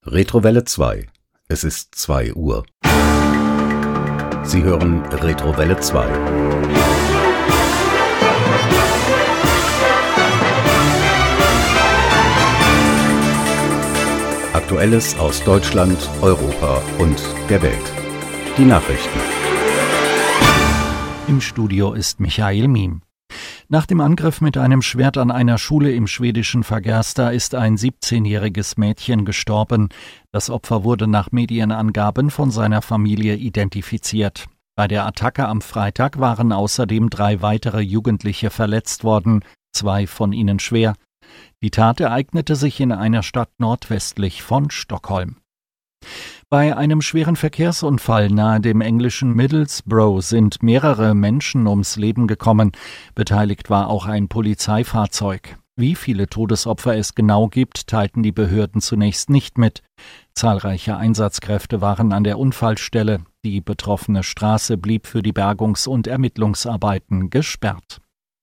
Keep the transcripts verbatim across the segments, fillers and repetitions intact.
Retrowelle zwei. Es ist zwei Uhr. Sie hören Retrowelle zwei. Aktuelles aus Deutschland, Europa und der Welt. Die Nachrichten. Im Studio ist Michael Miem. Nach dem Angriff mit einem Schwert an einer Schule im schwedischen Fagersta ist ein siebzehnjähriges Mädchen gestorben. Das Opfer wurde nach Medienangaben von seiner Familie identifiziert. Bei der Attacke am Freitag waren außerdem drei weitere Jugendliche verletzt worden, zwei von ihnen schwer. Die Tat ereignete sich in einer Stadt nordwestlich von Stockholm. Bei einem schweren Verkehrsunfall nahe dem englischen Middlesbrough sind mehrere Menschen ums Leben gekommen. Beteiligt war auch ein Polizeifahrzeug. Wie viele Todesopfer es genau gibt, teilten die Behörden zunächst nicht mit. Zahlreiche Einsatzkräfte waren an der Unfallstelle. Die betroffene Straße blieb für die Bergungs- und Ermittlungsarbeiten gesperrt.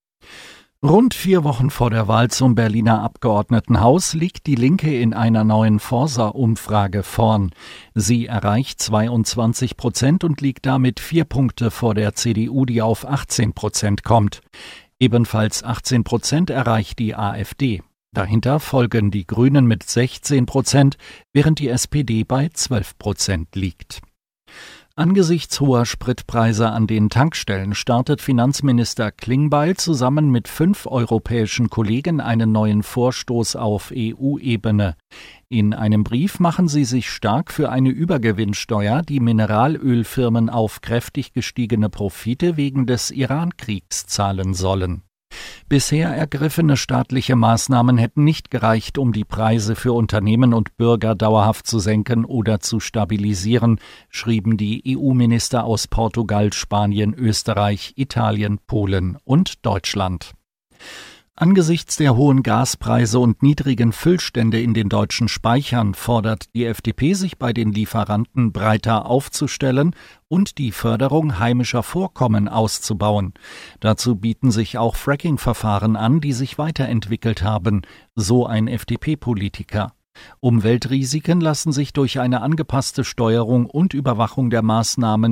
Rund vier Wochen vor der Wahl zum Berliner Abgeordnetenhaus liegt die Linke in einer neuen Forsa-Umfrage vorn. Sie erreicht zweiundzwanzig Prozent und liegt damit vier Punkte vor der C D U, die auf achtzehn Prozent kommt. Ebenfalls achtzehn Prozent erreicht die AfD. Dahinter folgen die Grünen mit sechzehn Prozent, während die S P D bei zwölf Prozent liegt. Angesichts hoher Spritpreise an den Tankstellen startet Finanzminister Klingbeil zusammen mit fünf europäischen Kollegen einen neuen Vorstoß auf E U-Ebene. In einem Brief machen sie sich stark für eine Übergewinnsteuer, die Mineralölfirmen auf kräftig gestiegene Profite wegen des Iran-Kriegs zahlen sollen. Bisher ergriffene staatliche Maßnahmen hätten nicht gereicht, um die Preise für Unternehmen und Bürger dauerhaft zu senken oder zu stabilisieren, schrieben die E U-Minister aus Portugal, Spanien, Österreich, Italien, Polen und Deutschland. Angesichts der hohen Gaspreise und niedrigen Füllstände in den deutschen Speichern fordert die F D P, sich bei den Lieferanten breiter aufzustellen und die Förderung heimischer Vorkommen auszubauen. Dazu bieten sich auch Fracking-Verfahren an, die sich weiterentwickelt haben, so ein F D P-Politiker. Umweltrisiken lassen sich durch eine angepasste Steuerung und Überwachung der Maßnahmen